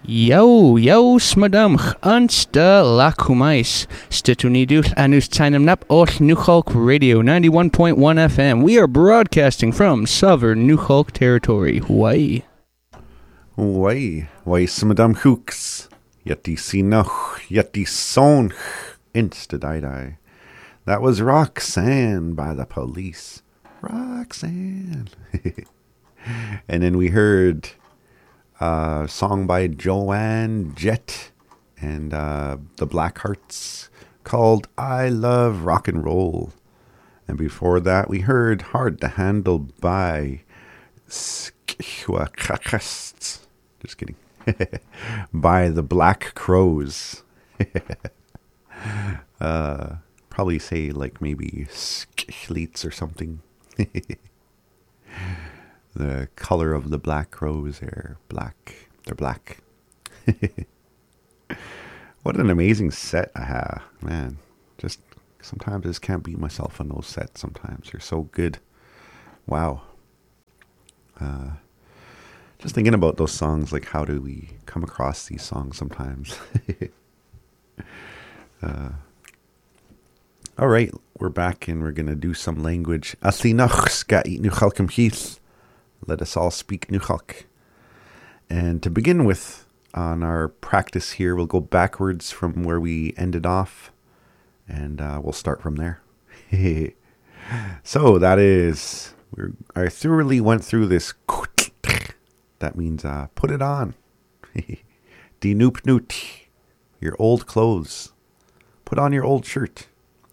Yo, smadamch, ansta lakumais. Stituniduth anus tynamnap oth New Hulk Radio 91.1 FM. We are broadcasting from Southern New Hulk territory, Hawaii. Hawaii, smadam hooks. Yeti sinoch, yeti sonch, insta-dai-dai. That was Roxanne by the Police. Roxanne. And then we heard a song by Joan Jett and the Blackhearts called I Love Rock and Roll. And before that, we heard Hard to Handle by Just kidding. By the Black Crows. Probably say like maybe Skleets or something. The color of the Black Crows are black. They're black. What an amazing set I have, man. Just sometimes I just can't beat myself on those sets. Sometimes they're so good. Wow. Just thinking about those songs, like how do we come across these songs sometimes? All right, we're back and we're going to do some language. Let us all speak Nukhalk. And to begin with, on our practice here, we'll go backwards from where we ended off, and we'll start from there. So that is, I thoroughly went through this. That means put it on. Dinoop your old clothes. Put on your old shirt.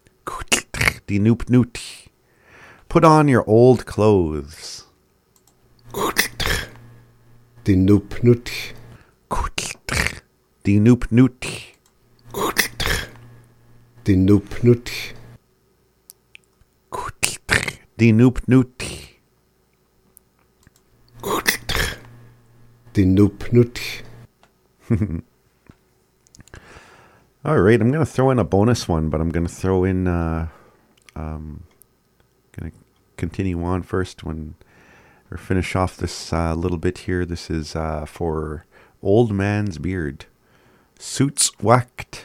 Dinoop put on your old clothes. Dinoop Dinoop All right, I'm going to throw in a bonus one, but I'm going to throw in, going to continue on first when or finish off this little bit here. This is for Old Man's Beard. Suits whacked.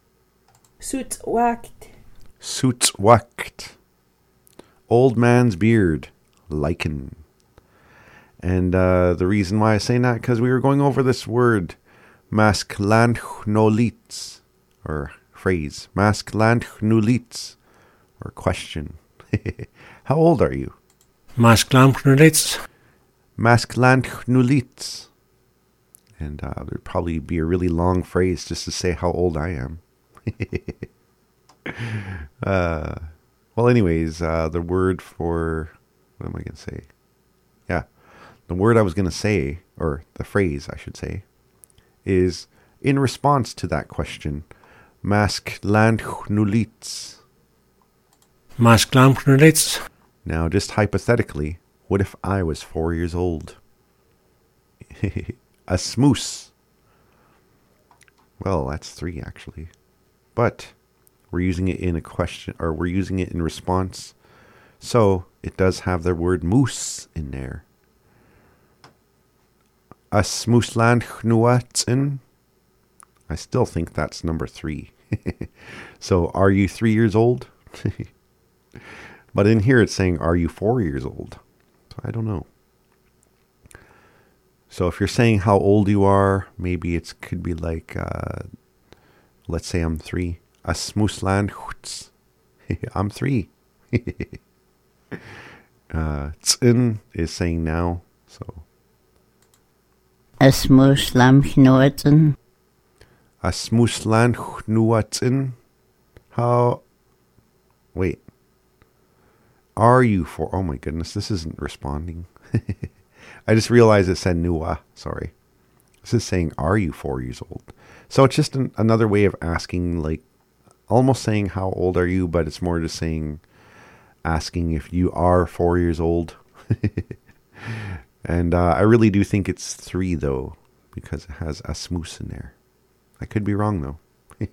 Old Man's Beard. Lichen. And the reason why I say that, because we were going over this word, masklanhnolits, or phrase, masklanhnolits, or question. How old are you? Masklanhnolits. And there'd probably be a really long phrase just to say how old I am. Well, anyways, the word for, what am I going to say? Yeah, the word I was going to say, or the phrase I should say, is in response to that question, masklanhnolits. Now, just hypothetically, what if I was 4 years old? A smoose. Well, that's 3 actually. But we're using it in a question, or we're using it in response. So it does have the word moose in there. A smooslandchnuatzen. I still think that's number 3. So are you 3 years old? But in here it's saying, are you 4 years old? So I don't know. So if you're saying how old you are, maybe it could be like, let's say I'm 3. A smooslandchutz. I'm 3. Tsin is saying now, so. A smooslamchnuatzen. A smooslandchnuatzen. How, wait. Are you 4? Oh my goodness, this isn't responding. I just realized it said Nua. Sorry. This is saying, are you 4 years old? So it's just another way of asking, like, almost saying, how old are you? But it's more just saying, asking if you are 4 years old. And I really do think it's 3, though, because it has a smoose in there. I could be wrong, though.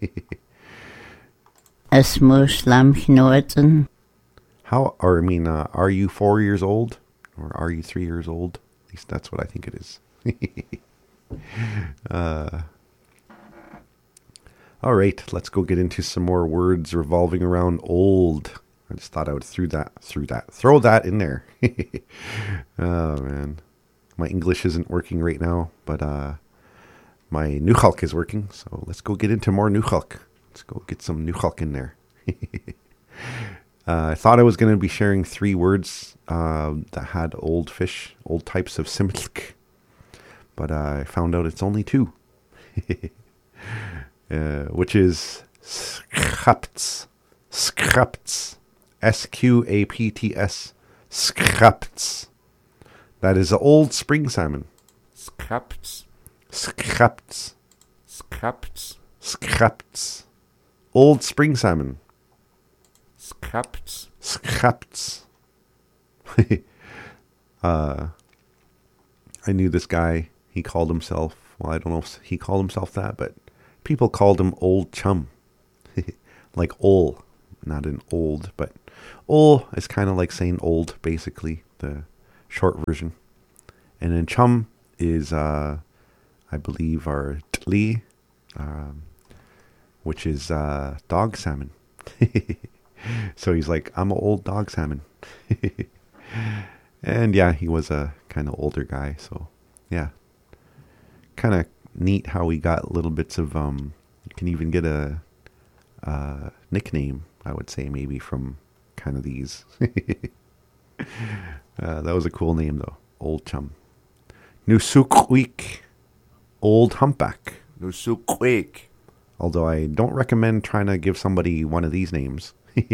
A smooslamchnuatzen. Are you 4 years old? Or are you 3 years old? At least that's what I think it is. All right, let's go get into some more words revolving around old. I just thought I would throw that in there. Oh man, my English isn't working right now, but my Nuchalk is working. So let's go get into more Nuchalk. Let's go get some Nuchalk in there. I thought I was going to be sharing 3 words that had old fish, old types of similk, but I found out it's only 2, which is skrapts, skrapts, S-Q-A-P-T-S, skrapts. That is an old spring salmon. Skrapts. Skrapts, Skrapts. skrapts, old spring salmon. Skrapts. Skrapts. I knew this guy. He called himself, well, I don't know if he called himself that, but people called him Old Chum. Like Ol, not an old, but Ol is kind of like saying old, basically, the short version. And then Chum is, I believe, our Tli, which is dog salmon. So he's like, I'm an old dog salmon. And yeah, he was a kind of older guy. So yeah, kind of neat how we got little bits of, you can even get a nickname, I would say, maybe from kind of these. That was a cool name though. Old Chum. Nusukweek. Old Humpback. Nusukweek. Although I don't recommend trying to give somebody one of these names.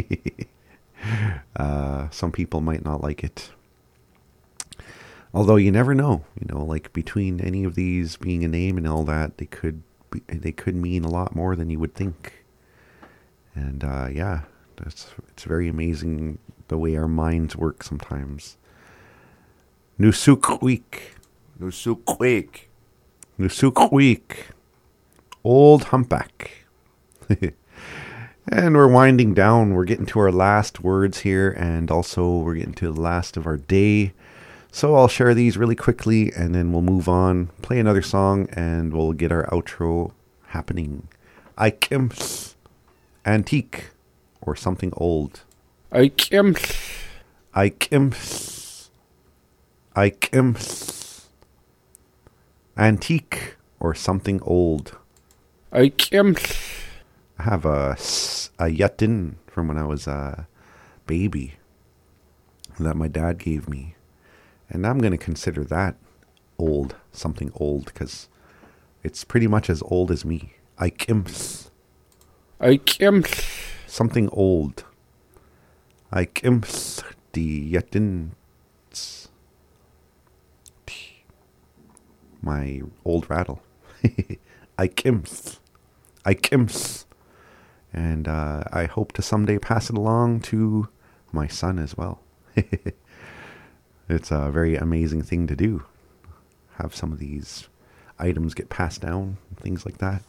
Some people might not like it. Although you never know, like between any of these being a name and all that, they could mean a lot more than you would think. And yeah, it's very amazing the way our minds work sometimes. Nusukweek. Nusukweek. Nusukweek. Old Humpback. And we're winding down. We're getting to our last words here, and also we're getting to the last of our day. So I'll share these really quickly, and then we'll move on, play another song, and we'll get our outro happening. Ikems. Antique, or something old. Ikems. Ikems. Ikems. Antique, or something old. Ikems. I have a yatin from when I was a baby that my dad gave me. And I'm going to consider that old, something old, because it's pretty much as old as me. Ikems. Ikems. Something old. Ikems die yatins. My old rattle. Ikems. Ikems. And I hope to someday pass it along to my son as well. It's a very amazing thing to do. Have some of these items get passed down, things like that.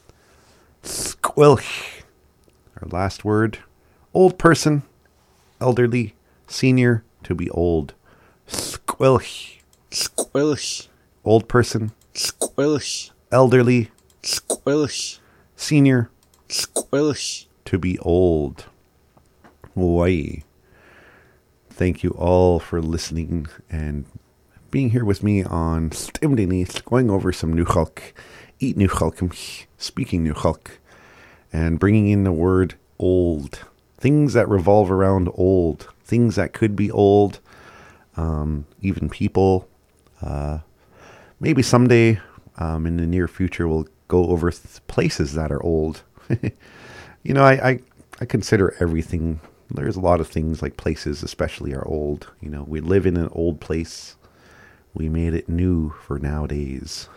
Squilch. Our last word. Old person, elderly, senior, to be old. Squilch. Squilch. Old person, Squilch. elderly, Squilch. senior, Squilch. to be old. Hawaii. Thank you all for listening and being here with me on Stimdini, going over some Nuchalk, eat Nuchalk, speaking Nuchalk, and bringing in the word old. Things that revolve around old. Things that could be old. Even people. Maybe someday in the near future we'll go over places that are old. I consider everything. There's a lot of things like places especially are old. We live in an old place. We made it new for nowadays.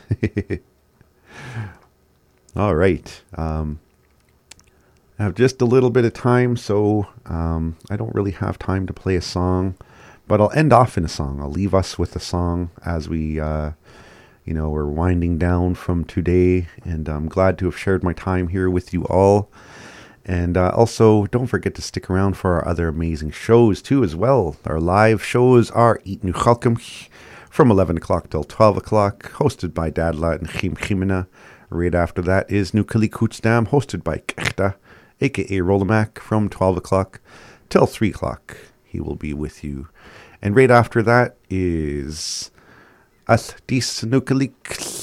All right. I have just a little bit of time, so I don't really have time to play a song. But I'll end off in a song. I'll leave us with a song as we, we're winding down from today. And I'm glad to have shared my time here with you all. And also, don't forget to stick around for our other amazing shows, too, as well. Our live shows are Eat Nuchalkim from 11 o'clock till 12 o'clock, hosted by Dadla and Chim Chimina. Right after that is Nukali Kutsdam, hosted by Kechta, a.k.a. Rolamac, from 12 o'clock till 3 o'clock. He will be with you. And right after that is As Dis Nukali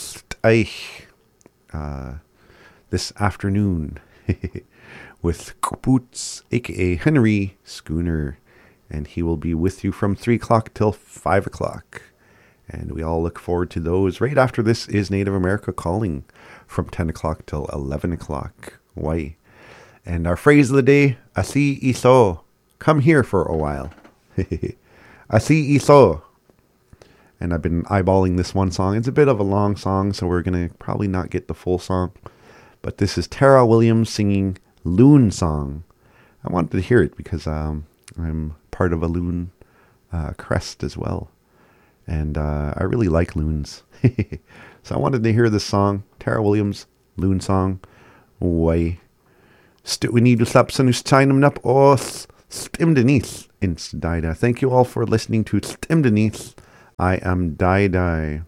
this afternoon with Boots, a.k.a. Henry Schooner. And he will be with you from 3 o'clock till 5 o'clock. And we all look forward to those. Right after this is Native America Calling from 10 o'clock till 11 o'clock. Why? And our phrase of the day, Asi Iso. Come here for a while. Asi Iso. And I've been eyeballing this one song. It's a bit of a long song, so we're going to probably not get the full song. But this is Tara Williams singing Loon Song. I wanted to hear it because I'm part of a loon crest as well. And I really like loons. So I wanted to hear this song, Tara Williams, Loon Song. Why? We need to stop some time up or Stimdenith Instadida. Thank you all for listening to Stimdenith. I am Dai.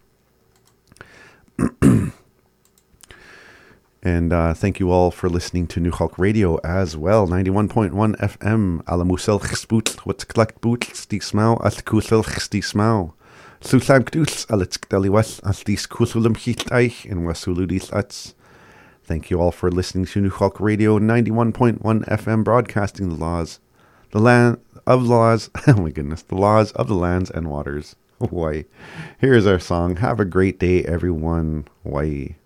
And thank you all for listening to New Hulk Radio as well. 91.1 FM. Alamusel Xboot. What's collect boots? Die Smau. As Kusel Xtismau. Susam Kdus. Alitsk Deliwas. As dis Kusulum Hitteich. In Wasuludis Ats. Thank you all for listening to New Hulk Radio 91.1 FM, broadcasting the laws. The land of laws. Oh my goodness. The laws of the lands and waters. Why? Here's our song. Have a great day, everyone. Why?